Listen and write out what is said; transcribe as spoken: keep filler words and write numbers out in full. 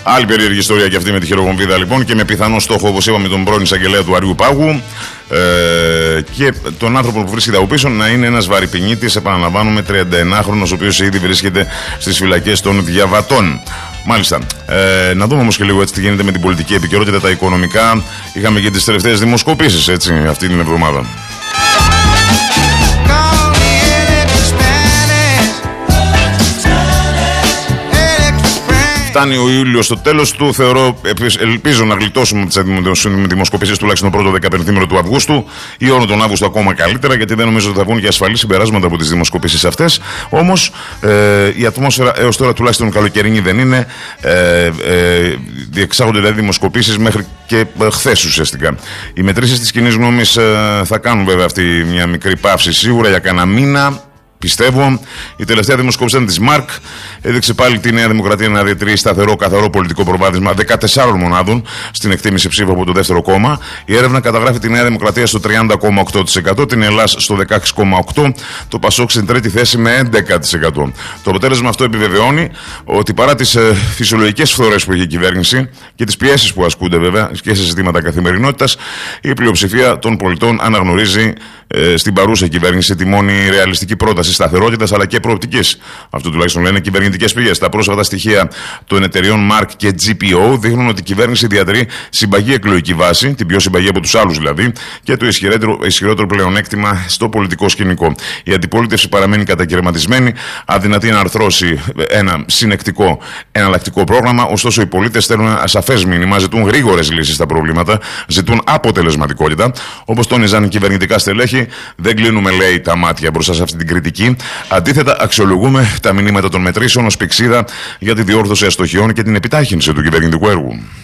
Άλλη περίεργη ιστορία και αυτή με τη χειροβομβίδα λοιπόν, και με πιθανό στόχο, όπως είπαμε, τον πρώην εισαγγελέα του Αριού Πάγου ε, και τον άνθρωπο που βρίσκεται από πίσω να είναι ένας βαρυπινίτης, επαναλαμβάνουμε, τριανταενάχρονος, ο οποίος ήδη βρίσκεται στις φυλακές των διαβατών. Μάλιστα. Ε, να δούμε όμως και λίγο έτσι τι γίνεται με την πολιτική επικαιρότητα, τα οικονομικά. Είχαμε και τις τελευταίες δημοσκοπήσεις, έτσι, αυτή την εβδομάδα. Φτάνει ο Ιούλιος στο τέλος του. Θεωρώ, ελπίζω να γλιτώσουμε τις δημοσκοπήσεις τουλάχιστον το πρώτο δεκαπενθήμερο του Αυγούστου ή όλο τον Αύγουστο ακόμα καλύτερα, γιατί δεν νομίζω ότι θα βγουν και ασφαλή συμπεράσματα από τις δημοσκοπήσεις αυτές. Όμως ε, η ατμόσφαιρα έως τώρα τουλάχιστον καλοκαιρινή δεν είναι. Ε, ε, διεξάγονται δηλαδή δημοσκοπήσεις μέχρι και χθες ουσιαστικά. Οι μετρήσεις της κοινής γνώμης ε, θα κάνουν βέβαια αυτή μια μικρή παύση σίγουρα για κανένα μήνα. Πιστεύω. Η τελευταία δημοσκόπηση ήταν της ΜΑΡΚ. Έδειξε πάλι τη Νέα Δημοκρατία να διατηρεί σταθερό, καθαρό πολιτικό προβάδισμα δεκατεσσάρων μονάδων στην εκτίμηση ψήφου από το δεύτερο κόμμα. Η έρευνα καταγράφει τη Νέα Δημοκρατία στο τριάντα κόμμα οκτώ τοις εκατό, την Ελλάδα στο δεκαέξι κόμμα οκτώ τοις εκατό, το Πασόκ στην τρίτη θέση με έντεκα τοις εκατό. Το αποτέλεσμα αυτό επιβεβαιώνει ότι παρά τις ε, φυσιολογικές φθορές που έχει η κυβέρνηση και τις πιέσεις που ασκούνται βέβαια και σε ζητήματα καθημερινότητας, η πλειοψηφία των πολιτών αναγνωρίζει ε, στην παρούσα κυβέρνηση τη μόνη ρεαλιστική πρόταση σταθερότητας αλλά και προοπτικής. Αυτό τουλάχιστον λένε κυβερνητικές πηγές. Τα πρόσφατα στοιχεία των εταιριών ΜΑΡΚ και τζι πι ο δείχνουν ότι η κυβέρνηση διατηρεί συμπαγή εκλογική βάση, την πιο συμπαγή από τους άλλους δηλαδή, και το ισχυρότερο, ισχυρότερο πλεονέκτημα στο πολιτικό σκηνικό. Η αντιπολίτευση παραμένει κατακαιρματισμένη, αδυνατεί να αρθρώσει ένα συνεκτικό εναλλακτικό πρόγραμμα. Ωστόσο, οι πολίτες στέλνουν ένα ασαφές μήνυμα, ζητούν γρήγορες λύσεις στα προβλήματα, ζητούν αποτελεσματικότητα. Όπως τόνιζαν οι κυβερνητικά στελέχη, δεν κλείνουμε, λέει, τα μάτια μπροστά σε αυτή την κριτική. Αντίθετα, αξιολογούμε τα μηνύματα των μετρήσεων ως πηξίδα για τη διόρθωση αστοχιών και την επιτάχυνση του κυβερνητικού έργου.